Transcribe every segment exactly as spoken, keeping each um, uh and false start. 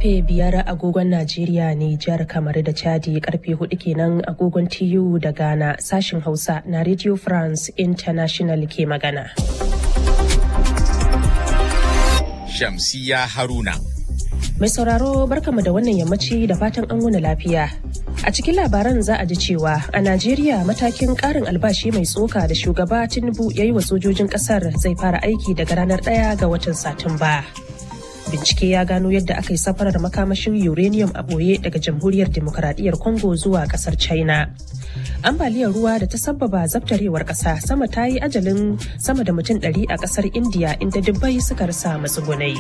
karfe biyar agogon Najeriya ne, jihar Kamaru da Chadi, karfe hudu kenan agogon T U da Ghana. Sashin Hausa na Radio France International ke magana. Shamsiya Haruna. Mai sauraro barkamu da wannan yammaci da fatan an wuni lafiya. A cikin labaran za a ji cewa a Najeriya matakin ƙarin albashi mai tsoka da shugaba Tinubu ya yi wa sojojin ƙasar zai fara aiki daga ranar ɗaya ga watan Satumba. Bincike ya gano yadda aka yi safarar makamashin uranium a ɓoye daga Jamhuriyar Dimokuraɗiyyar Congo zuwa ƙasar China. Ambaliyar ruwa da ta sabbaba zabtarewar ƙasa sama ta yi ajalin sama da mutum ɗari a ƙasar India inda dubbai suka rasa matsugunai.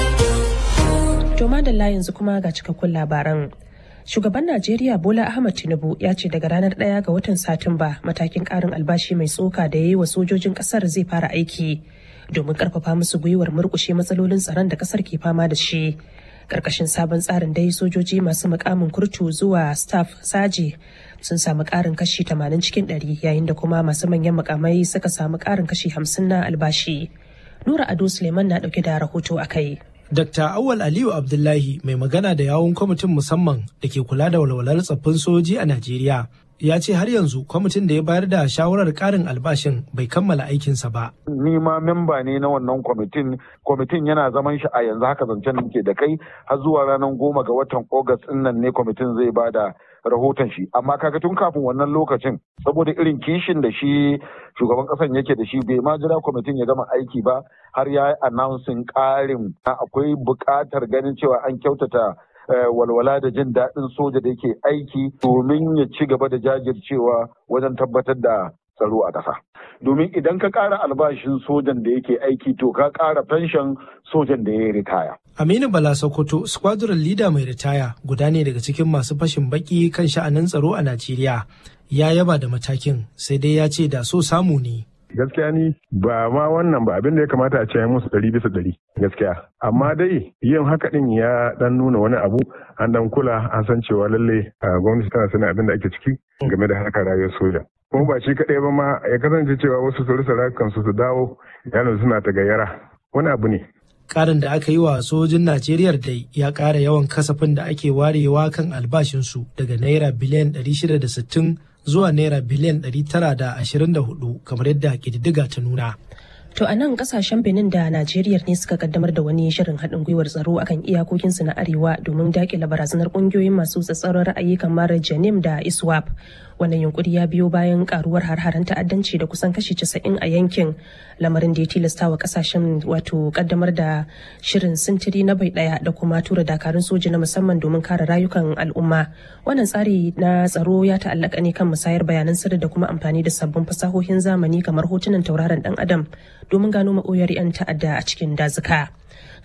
To madalla yanzu kuma ga cikakkun labaran. Shugaban Najeriya Bola Ahmed Tinubu ya ce daga ranar ɗaya ga watan Satumba matakin ƙarin albashi mai tsoka da ya yi wa sojojin ƙasar zai fara aiki domin ƙarfafa musu gwiwar murƙushe matsalolin tsaron da ƙasar ke fama da shi. Ƙarƙashin sabon tsarin dai sojoji masu mukamin kurtu zuwa staff saji sun samu ƙarin kashi tamanin cikin ɗari yayin da kuma masu manyan mukamai suka samu ƙarin kashi hamsin na albashi. Nura Ado Suleiman na ɗauke da rahoto a kai. Dakta Awal Aliyu Abdullahi mai magana da yawun kwamitin musamman da ke kula da walwalar tsaffin sojoji a Najeriya ya ce har yanzu kwamitin da ya bayar da shawarar karin albashin bai kammala aikinsa ba. Ni ma memba ne na wannan kwamitin, kwamitin yana zaman shi a yanzu haka zancen da ke da kai har zuwa ranar goma ga watan Ogas ɗin nan ne kwamitin zai ba da rahoton shi. Amma kaga tun kafin wannan lokacin saboda irin kishin da shi shugaban ƙasan yake da shi bai ma jira kwamitin ya gama aiki ba har ya yi announcing ƙarin akwai buƙatar ganin cewa an kyautata walwala da jin daɗin soja da yake aiki domin ya ci gaba da jajircewa wajen tabbatar da tsaro a ƙasa. Domin idan ka ƙara albashin sojan da yake aiki to ka ƙara fenshon sojan da ya ritaya. Aminu Bala Sokoto, squadron leader mai ritaya, guda ne daga cikin masu fashin baki kan sha'anin tsaro a Najeriya. Ya yaba da matakin, sai dai ya ce da so samu ne. Gaskiya ni ba ma wannan ba abin da ya kamata a ce musu ɗari bisa ɗari gaskiya. Amma dai yin haka ɗin ya ɗan nuna wani abu an ɗan kula an san cewa lalle gwamnati tana sanin abin da ake ciki game da harkar rayuwar soja. Kuma ba shi kaɗai ba ma ya kasance cewa wasu su rasa rayukansu su dawo yana suna ta gayyara wani abu ne. Ƙarin da aka yi wa sojin Najeriya dai ya ƙara yawan kasafin da ake warewa kan albashinsu daga naira biliyan ɗari shida da sittin zuwa naira biliyan ɗari tara da ashirin da hudu kamar yadda ƙididdiga ta nuna. To a nan kasashen Benin da Najeriya ne suka kaddamar da wani shirin haɗin gwiwar tsaro akan iyakokinsu na arewa domin daƙile barazanar ƙungiyoyin masu tsatsauran ra'ayi kamar Janim da Iswap. Wannan yunkuri ya biyo bayan karuwar har-haren ta'addanci da kusan kashi casa'in a yankin, lamarin da ya tilasta wa kasashen wato kaddamar da shirin sintiri na bai ɗaya da kuma tura dakarun soji na musamman domin kare rayukan al'umma. Wannan tsari na tsaro ya ta'allaka ne kan musayar bayanan sirri da kuma amfani da sabbin fasahohin zamani kamar hotunan tauraron ɗan adam domin gano maɓoyar 'yan ta'adda a cikin dazuka.